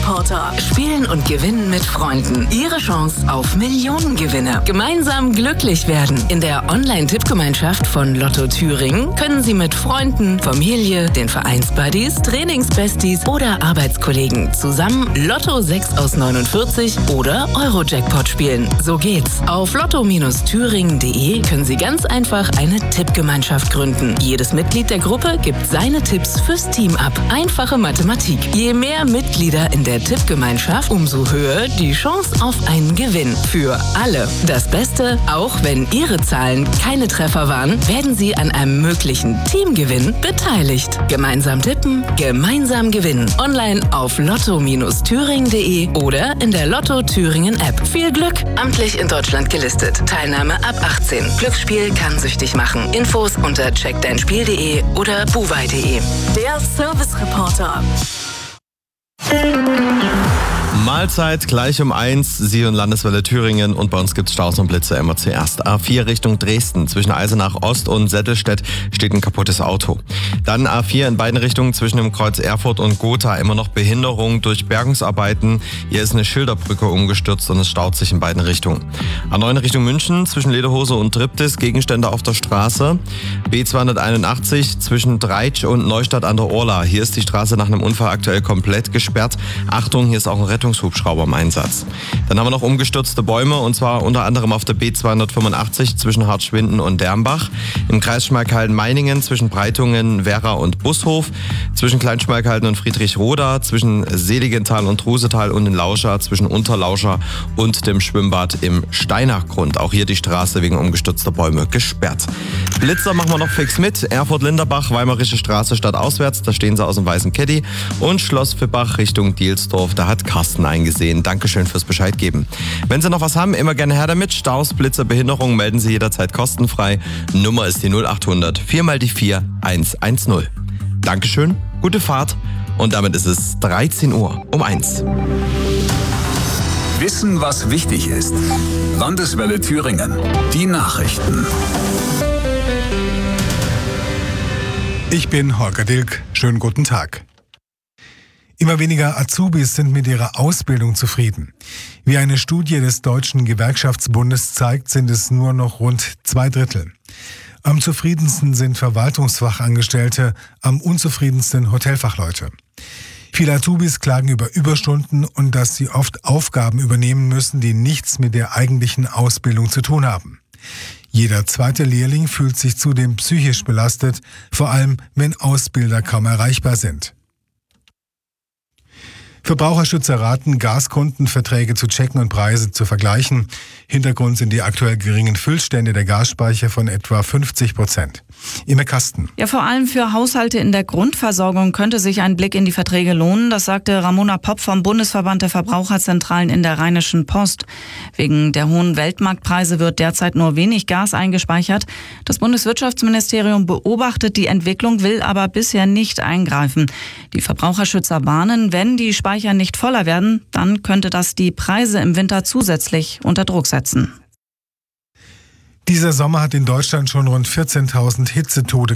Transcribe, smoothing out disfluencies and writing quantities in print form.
Service-Reporter. Spielen und gewinnen mit Freunden. Ihre Chance auf Millionengewinne. Gemeinsam glücklich werden. In der Online-Tippgemeinschaft von Lotto Thüringen können Sie mit Freunden, Familie, den Vereinsbuddies, Trainingsbesties oder Arbeitskollegen zusammen Lotto 6 aus 49 oder Euro-Jackpot spielen. So geht's. Auf lotto-thüringen.de können Sie ganz einfach eine Tippgemeinschaft gründen. Jedes Mitglied der Gruppe gibt seine Tipps fürs Team ab. Einfache Mathematik. Je mehr Mitglieder in der Tippgemeinschaft, umso höher die Chance auf einen Gewinn. Für alle. Das Beste, auch wenn Ihre Zahlen keine Treffer waren, werden Sie an einem möglichen Teamgewinn beteiligt. Gemeinsam tippen, gemeinsam gewinnen. Online auf lotto-thüringen.de oder in der Lotto Thüringen App. Viel Glück! Amtlich in Deutschland gelistet. Teilnahme ab 18. Glücksspiel kann süchtig machen. Infos unter checkdeinspiel.de oder buwei.de. Der Service-Reporter. Mahlzeit gleich um 1, Sie und Landeswelle Thüringen, und bei uns gibt's Staus und Blitze immer zuerst. A4 Richtung Dresden, zwischen Eisenach Ost und Settelstedt steht ein kaputtes Auto. Dann A4 in beiden Richtungen zwischen dem Kreuz Erfurt und Gotha, immer noch Behinderung durch Bergungsarbeiten. Hier ist eine Schilderbrücke umgestürzt und es staut sich in beiden Richtungen. A9 Richtung München, zwischen Lederhose und Triptis, Gegenstände auf der Straße. B281 zwischen Dreitsch und Neustadt an der Orla. Hier ist die Straße nach einem Unfall aktuell komplett gesperrt. Achtung, hier ist auch ein Rettungshubschrauber im Einsatz. Dann haben wir noch umgestürzte Bäume, und zwar unter anderem auf der B285 zwischen Hartschwinden und Dermbach, im Kreis Schmalkalden-Meiningen zwischen Breitungen, Werra und Bushof, zwischen Kleinschmalkalden und Friedrichroda, zwischen Seligenthal und Trusetal und in Lauscha, zwischen Unterlauscha und dem Schwimmbad im Steinachgrund. Auch hier die Straße wegen umgestürzter Bäume gesperrt. Blitzer machen wir noch fix mit. Erfurt-Linderbach, Weimarische Straße stadtauswärts, da stehen sie aus dem weißen Caddy, und Schloss Fippach Richtung Dielsdorf, da hat Carsten eingesehen. Dankeschön fürs Bescheid geben. Wenn Sie noch was haben, immer gerne her damit. Staus, Blitzer, Behinderungen melden Sie jederzeit kostenfrei. Nummer ist die 0800 4 mal die 4 110. Dankeschön, gute Fahrt, und damit ist es 13 Uhr um 1. Wissen, was wichtig ist. Landeswelle Thüringen. Die Nachrichten. Ich bin Holger Dilk. Schönen guten Tag. Immer weniger Azubis sind mit ihrer Ausbildung zufrieden. Wie eine Studie des Deutschen Gewerkschaftsbundes zeigt, sind es nur noch rund 2/3. Am zufriedensten sind Verwaltungsfachangestellte, am unzufriedensten Hotelfachleute. Viele Azubis klagen über Überstunden und dass sie oft Aufgaben übernehmen müssen, die nichts mit der eigentlichen Ausbildung zu tun haben. Jeder zweite Lehrling fühlt sich zudem psychisch belastet, vor allem wenn Ausbilder kaum erreichbar sind. Verbraucherschützer raten, Gaskundenverträge zu checken und Preise zu vergleichen. Hintergrund sind die aktuell geringen Füllstände der Gasspeicher von etwa 50%. Imme Kasten. Ja, vor allem für Haushalte in der Grundversorgung könnte sich ein Blick in die Verträge lohnen. Das sagte Ramona Popp vom Bundesverband der Verbraucherzentralen in der Rheinischen Post. Wegen der hohen Weltmarktpreise wird derzeit nur wenig Gas eingespeichert. Das Bundeswirtschaftsministerium beobachtet die Entwicklung, will aber bisher nicht eingreifen. Die Verbraucherschützer warnen, wenn die Speicher nicht voller werden, dann könnte das die Preise im Winter zusätzlich unter Druck setzen. Dieser Sommer hat in Deutschland schon rund 14.000 Hitzetode